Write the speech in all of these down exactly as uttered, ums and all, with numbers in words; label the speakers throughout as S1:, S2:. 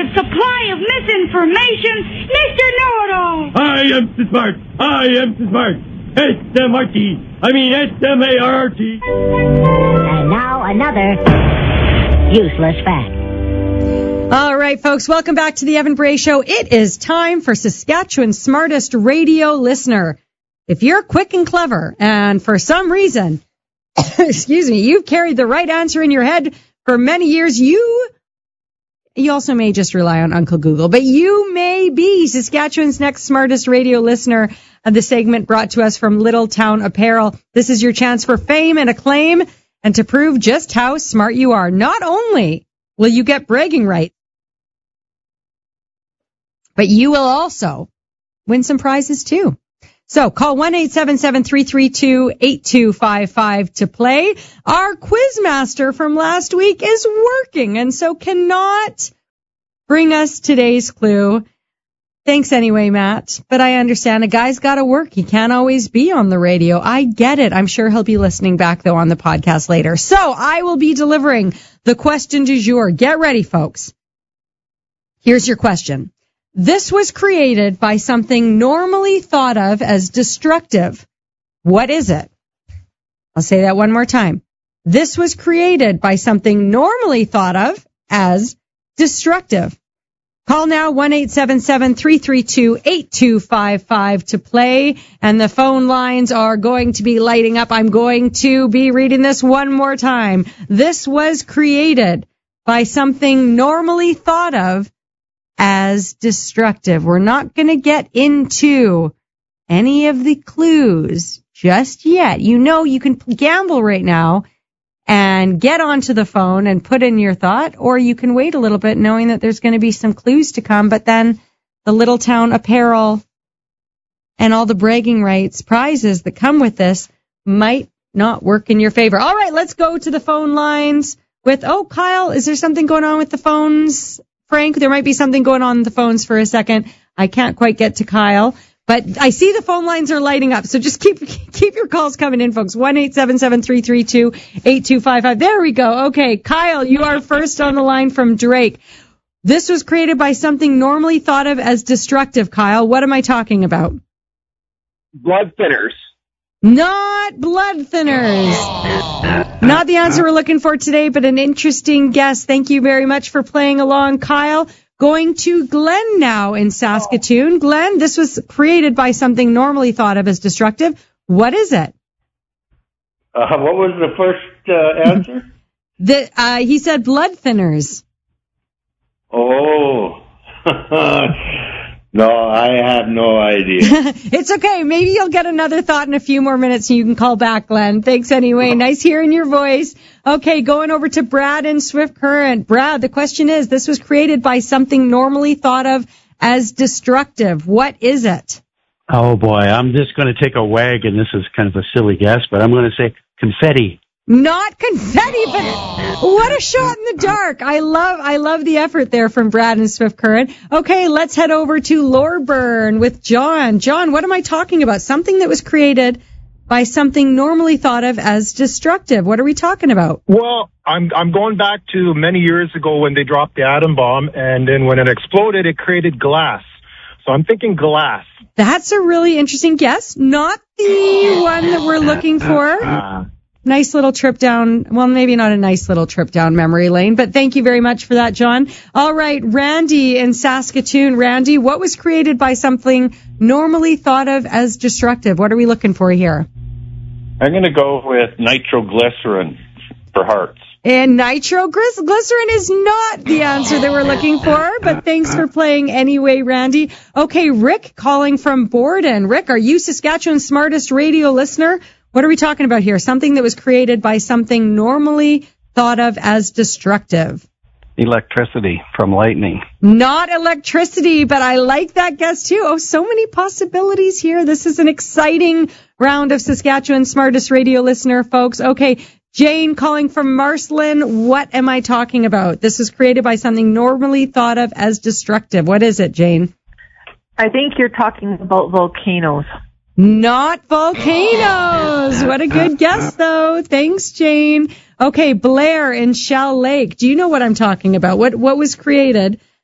S1: unlimited supply of misinformation, Mister Know-It-All.
S2: I am so smart. I am so smart. S M R T. I mean S M A R R T.
S3: And now another useless fact.
S4: All right, folks, welcome back to the Evan Bray Show. It is time for Saskatchewan's smartest radio listener. If you're quick and clever, and for some reason, excuse me, you've carried the right answer in your head for many years, you, you also may just rely on Uncle Google, but you may be Saskatchewan's next smartest radio listener. Of the segment brought to us from Little Town Apparel. This is your chance for fame and acclaim and to prove just how smart you are. Not only will you get bragging rights, but you will also win some prizes too. So call one eight seven seven, three three two, eight two five five to play. Our quizmaster from last week is working and so cannot bring us today's clue. Thanks anyway, Matt. But I understand a guy's got to work. He can't always be on the radio. I get it. I'm sure he'll be listening back, though, on the podcast later. So I will be delivering the question du jour. Get ready, folks. Here's your question. This was created by something normally thought of as destructive. What is it? I'll say that one more time. This was created by something normally thought of as destructive. Call now one eight seven seven, three three two, eight two five five to play, and the phone lines are going to be lighting up. I'm going to be reading this one more time. This was created by something normally thought of as destructive. We're not going to get into any of the clues just yet. You know you can gamble right now and get onto the phone and put in your thought, or you can wait a little bit knowing that there's going to be some clues to come, but then the Little Town Apparel and all the bragging rights prizes that come with this might not work in your favor. All right, let's go to the phone lines with, oh, Kyle, is there something going on with the phones? Frank, there might be something going on with the phones for a second. I can't quite get to Kyle. But I see the phone lines are lighting up, so just keep keep your calls coming in, folks. one eight seven seven, three three two, eight two five five. There we go. Okay, Kyle, you are first on the line from Drake. This was created by something normally thought of as destructive, Kyle. What am I talking about?
S5: Blood thinners.
S4: Not blood thinners. Not the answer we're looking for today, but an interesting guess. Thank you very much for playing along, Kyle. Going to Glenn now in Saskatoon. Glenn, this was created by something normally thought of as destructive. What is it?
S5: Uh, what was the first uh, answer?
S4: the, uh, he said blood thinners.
S5: Oh. No, I have no idea.
S4: It's okay. Maybe you'll get another thought in a few more minutes and you can call back, Glenn. Thanks anyway. Nice hearing your voice. Okay, going over to Brad in Swift Current. Brad, the question is, this was created by something normally thought of as destructive. What is it?
S6: Oh, boy. I'm just going to take a wag, and this is kind of a silly guess, but I'm going to say confetti.
S4: Not confetti, but what a shot in the dark. I love, I love the effort there from Brad and Swift Current. Okay, let's head over to Lorburn with John. John, what am I talking about? Something that was created by something normally thought of as destructive. What are we talking about?
S7: Well, I'm, I'm going back to many years ago when they dropped the atom bomb, and then when it exploded, it created glass. So I'm thinking glass.
S4: That's a really interesting guess. Not the one that we're looking for. Uh, Nice little trip down, well, maybe not a nice little trip down memory lane, but thank you very much for that, John. All right, Randy in Saskatoon. Randy, what was created by something normally thought of as destructive? What are we looking for here?
S8: I'm going to go with nitroglycerin for hearts.
S4: And nitroglycerin is not the answer that we're looking for, but thanks for playing anyway, Randy. Okay, Rick calling from Borden. Rick, are you Saskatchewan's smartest radio listener? What are we talking about here? Something that was created by something normally thought of as destructive.
S6: Electricity from lightning.
S4: Not electricity, but I like that guess too. Oh, so many possibilities here. This is an exciting round of Saskatchewan's smartest radio listener, folks. Okay, Jane calling from Marceline. What am I talking about? This is created by something normally thought of as destructive. What is it, Jane?
S9: I think you're talking about volcanoes.
S4: Not volcanoes. What a good guess, though. Thanks, Jane. Okay, Blair in Shell Lake. Do you know what I'm talking about? What what was created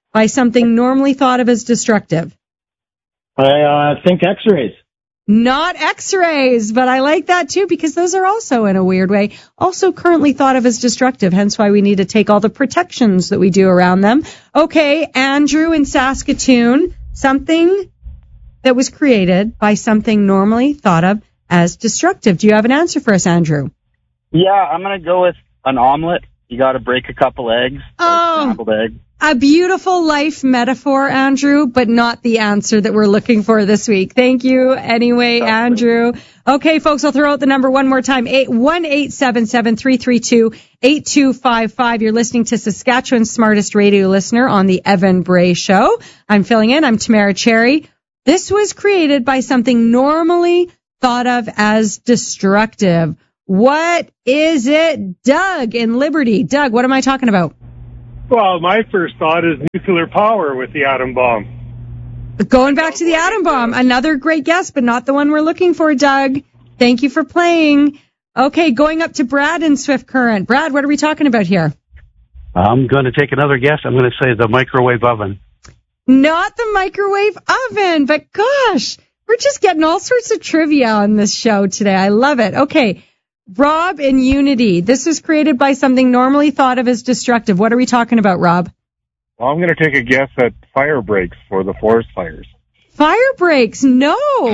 S4: by something normally thought of as destructive?
S10: I uh, think X-rays.
S4: Not X-rays, but I like that too because those are also, in a weird way, also currently thought of as destructive, hence why we need to take all the protections that we do around them. Okay, Andrew in Saskatoon, something that was created by something normally thought of as destructive. Do you have an answer for us, Andrew?
S11: Yeah, I'm going to go with an omelet. You got to break a couple eggs.
S4: Oh,
S11: scrambled egg.
S4: A beautiful life metaphor, Andrew, but not the answer that we're looking for this week. Thank you anyway, Andrew. Okay, folks, I'll throw out the number one more time. one eight seven seven, three three two, eight two five five. You're listening to Saskatchewan's smartest radio listener on the Evan Bray Show. I'm filling in. I'm Tamara Cherry. This was created by something normally thought of as destructive. What is it? Doug in Liberty. Doug, what am I talking about?
S12: Well, my first thought is nuclear power with the atom bomb.
S4: Going back to the atom bomb. Another great guess, but not the one we're looking for, Doug. Thank you for playing. Okay, going up to Brad in Swift Current. Brad, what are we talking about here?
S6: I'm going to take another guess. I'm going to say the microwave oven.
S4: Not the microwave oven, but gosh, we're just getting all sorts of trivia on this show today. I love it. Okay. Rob in Unity. This was created by something normally thought of as destructive. What are we talking about, Rob?
S12: Well, I'm going to take a guess at fire breaks for the forest fires.
S4: Fire breaks? No.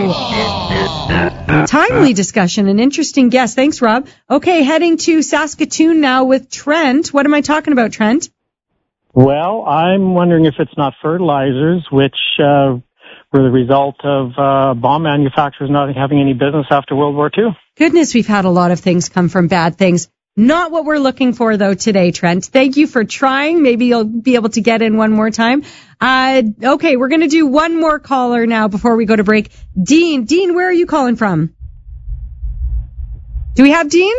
S4: Timely discussion. An interesting guess. Thanks, Rob. Okay, heading to Saskatoon now with Trent. What am I talking about, Trent?
S10: Well, I'm wondering if it's not fertilizers, which uh, were the result of uh, bomb manufacturers not having any business after World War Two.
S4: Goodness, we've had a lot of things come from bad things. Not what we're looking for, though, today, Trent. Thank you for trying. Maybe you'll be able to get in one more time. Uh, okay, we're going to do one more caller now before we go to break. Dean, Dean, where are you calling from? Do we have Dean?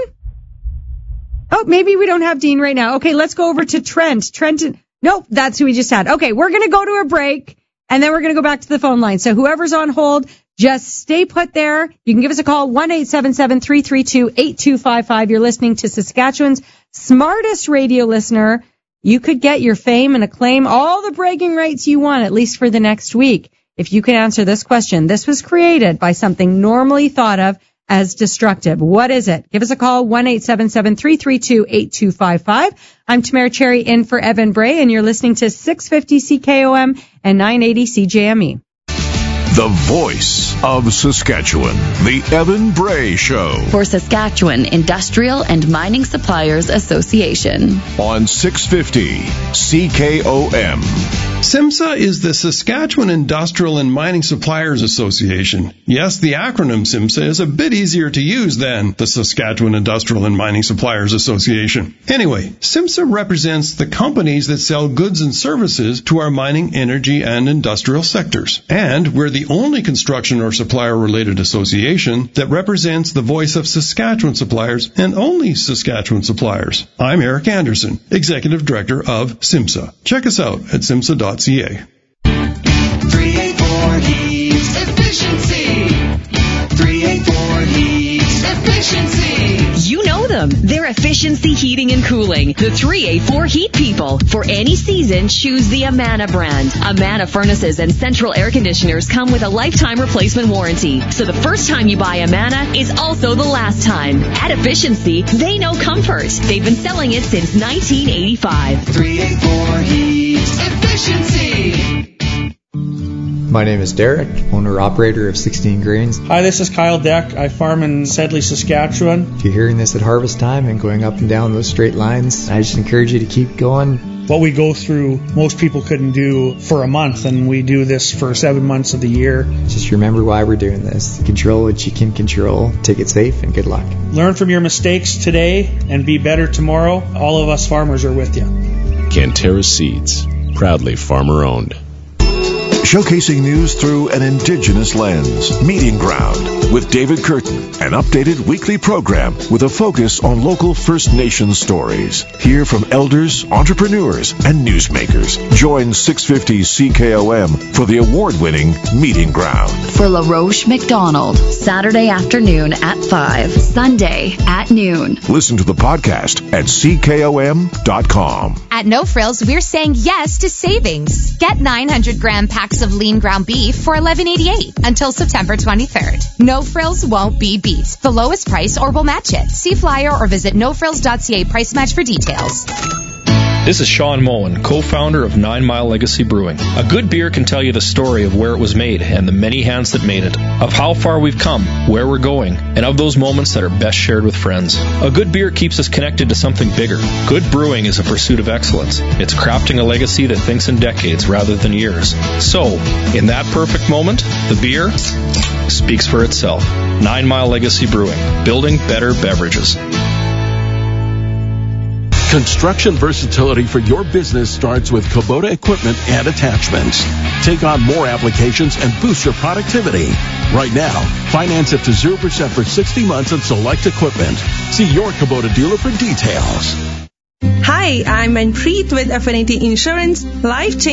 S4: Oh, maybe we don't have Dean right now. Okay, let's go over to Trent. Trent, nope, that's who we just had. Okay, we're going to go to a break, and then we're going to go back to the phone line. So whoever's on hold, just stay put there. You can give us a call, one eight seven seven, three three two, eight two five five. You're listening to Saskatchewan's smartest radio listener. You could get your fame and acclaim, all the bragging rights you want, at least for the next week, if you can answer this question. This was created by something normally thought of as destructive. What is it? Give us a call, one eight seven seven, three three two, eight two five five. I'm Tamara Cherry in for Evan Bray, and you're listening to six fifty C K O M and nine eighty C J M E.
S13: The voice of Saskatchewan, the Evan Bray Show.
S14: For Saskatchewan Industrial and Mining Suppliers Association.
S13: On six fifty C K O M.
S15: SIMSA is the Saskatchewan Industrial and Mining Suppliers Association. Yes, the acronym SIMSA is a bit easier to use than the Saskatchewan Industrial and Mining Suppliers Association. Anyway, SIMSA represents the companies that sell goods and services to our mining, energy, and industrial sectors. And we're the only construction or supplier-related association that represents the voice of Saskatchewan suppliers and only Saskatchewan suppliers. I'm Eric Anderson, Executive Director of SIMSA. Check us out at simsa dot c a.
S16: three eighty-four Heats Efficiency. three eighty-four Heats Efficiency.
S14: You know them. They're Efficiency Heating and Cooling. The three eighty-four Heat People. For any season, choose the Amana brand. Amana furnaces and central air conditioners come with a lifetime replacement warranty. So the first time you buy Amana is also the last time. At Efficiency, they know comfort. They've been selling it since nineteen eighty-five.
S16: three eighty-four Heats Efficiency.
S17: My name is Derek, owner-operator of sixteen Grains.
S18: Hi, this is Kyle Deck. I farm in Sedley, Saskatchewan.
S17: If you're hearing this at harvest time and going up and down those straight lines, I just encourage you to keep going.
S18: What we go through, most people couldn't do for a month, and we do this for seven months of the year.
S17: Just remember why we're doing this. Control what you can control. Take it safe, and good luck.
S18: Learn from your mistakes today and be better tomorrow. All of us farmers are with you.
S19: Cantera Seeds, proudly farmer-owned.
S13: showcasing news through an indigenous lens. Meeting Ground with David Curtin, an updated weekly program with a focus on local First Nations stories. Hear from elders, entrepreneurs, and newsmakers. Join six fifty C K O M for the award-winning Meeting Ground.
S19: For LaRoche McDonald, Saturday afternoon at five, Sunday at noon.
S13: Listen to the podcast at C K O M dot com.
S20: At No Frills, we're saying yes to savings. Get nine hundred gram packs of lean ground beef for eleven eighty-eight until September twenty-third. No Frills won't be beat. The lowest price or we'll match it. See flyer or visit no frills dot c a price match for details.
S21: This is Sean Moen, co-founder of Nine Mile Legacy Brewing. A good beer can tell you the story of where it was made and the many hands that made it, of how far we've come, where we're going, and of those moments that are best shared with friends. A good beer keeps us connected to something bigger. Good brewing is a pursuit of excellence. It's crafting a legacy that thinks in decades rather than years. So, in that perfect moment, the beer speaks for itself. Nine Mile Legacy Brewing, building better beverages.
S22: Construction versatility for your business starts with Kubota equipment and attachments. Take on more applications and boost your productivity. Right now, finance up to zero percent for sixty months on select equipment. See your Kubota dealer for details.
S23: Hi, I'm Manpreet with Affinity Insurance. Life